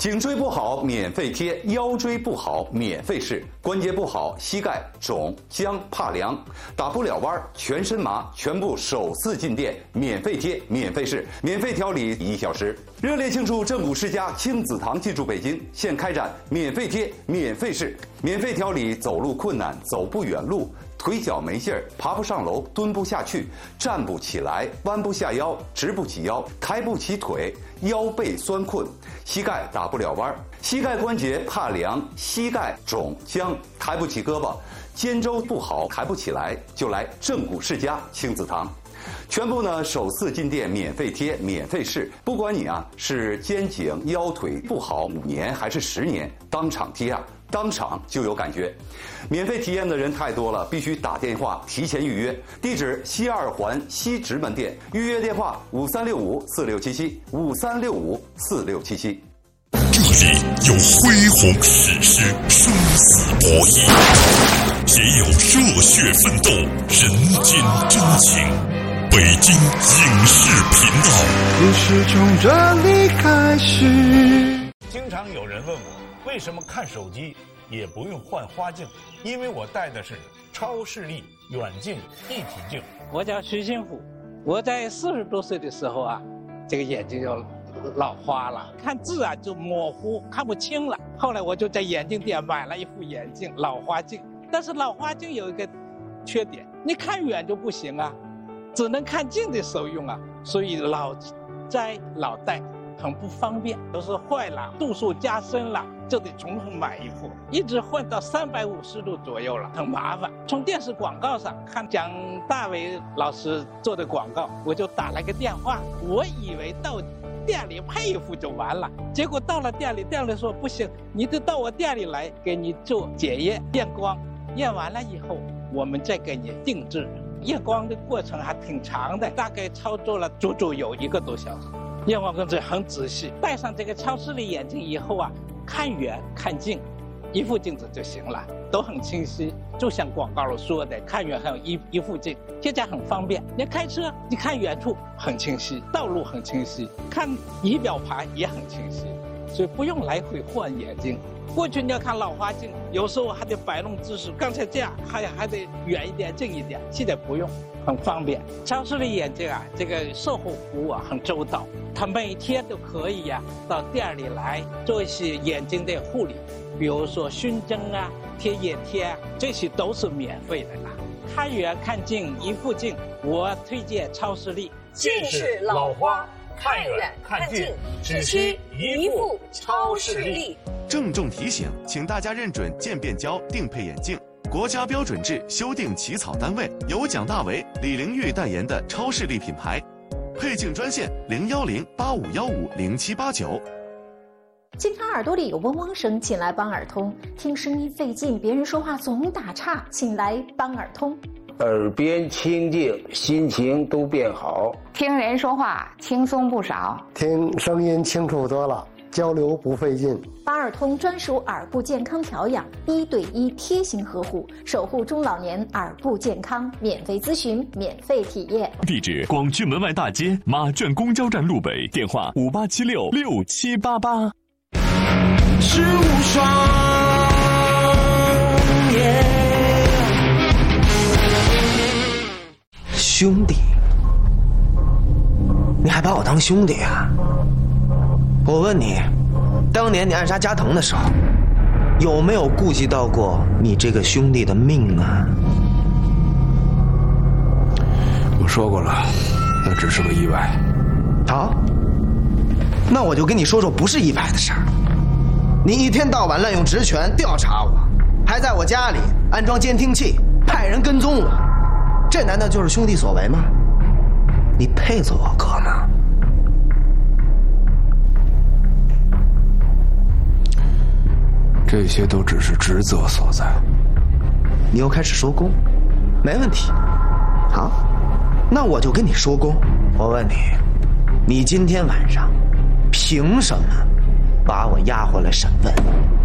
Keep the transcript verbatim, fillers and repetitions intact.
颈椎不好免费贴，腰椎不好免费试，关节不好膝盖肿僵怕凉，打不了弯全身麻，全部首次进店免费贴免费试，免费调理一小时。热烈庆祝正骨世家亲子堂进驻北京，现开展免费贴免费试，免费调理走路困难、走不远路、腿脚没劲儿、爬不上楼、蹲不下去、站不起来、弯不下腰、直不起腰、抬不起腿、腰背酸困、膝盖打不了弯、膝盖关节怕凉、膝盖肿僵、抬不起胳膊、肩周不好抬不起来，就来正骨世家亲子堂。全部呢首次进店免费贴免费试，不管你啊是肩颈腰腿不好五年还是十年，当场贴啊当场就有感觉。免费体验的人太多了，必须打电话提前预约。地址西二环西直门店，预约电话五三六五四六七七五三六五四六七七。 这里有恢宏史诗，生死博弈，也有热血奋斗，人间真情。北京影视频道， 故事从这里开始。 经常有人问我，为什么看手机也不用换花镜？因为我戴的是超视力远近一体镜。 我叫徐新虎，我在四十多岁的时候啊，这个眼睛就老花了，看字啊就模糊，看不清了。后来我就在眼镜店买了一副眼镜，老花镜。但是老花镜有一个缺点，你看远就不行啊，只能看近的时候用啊，所以老摘老戴很不方便，都是坏了，度数加深了，就得重新买一副，一直换到三百五十度左右了，很麻烦。从电视广告上看蒋大为老师做的广告，我就打了个电话，我以为到店里配一副就完了，结果到了店里，店里说不行，你得到我店里来给你做检验验光，验完了以后我们再给你定制。验光的过程还挺长的，大概操作了足足有一个多小时。验光工作很仔细，戴上这个超视力眼镜以后啊，看远看近，一副镜子就行了，都很清晰。就像广告里说的，看远还有一一副镜，现在很方便。你开车，你看远处很清晰，道路很清晰，看仪表盘也很清晰，所以不用来回换眼镜。过去你要看老花镜，有时候还得摆弄姿势，刚才这样还还得远一点近一点，现在不用，很方便。超视力眼镜啊，这个售后服务啊很周到，他每天都可以呀、啊、到店里来做一些眼睛的护理，比如说熏蒸啊、贴眼贴啊，这些都是免费的啦。看远看近一副镜，我推荐超视力。 近视老花，看远看近，只需一副超视力。 郑重提醒，请大家认准渐变胶定配眼镜，国家标准制修订起草单位，由蒋大为、李玲玉代言的超视力品牌。配镜专线零幺零八五幺五零七八九。 经常耳朵里有嗡嗡声，请来邦耳通。听声音费劲，别人说话总打岔，请来邦耳通。 耳边清净，心情都变好。 听人说话轻松不少， 听声音清楚多了，交流不费劲。 邦耳通专属耳部健康调养，一对一贴心呵护，守护中老年耳部健康，免费咨询，免费体验。 地址：广渠门外大街马圈公交站路北，电话五八七六六七八八。 是无双耶。 兄弟，你还把我当兄弟啊？我问你，当年你暗杀加藤的时候，有没有顾及到过你这个兄弟的命啊？ 我说过了，那只是个意外。 好，那我就跟你说说不是意外的事儿。你一天到晚滥用职权调查我，还在我家里安装监听器，派人跟踪我，这难道就是兄弟所为吗？你配做我哥吗？ 这些都只是职责所在。 你又开始说公，没问题。好，那我就跟你说公。我问你，你今天晚上凭什么把我押回来审问？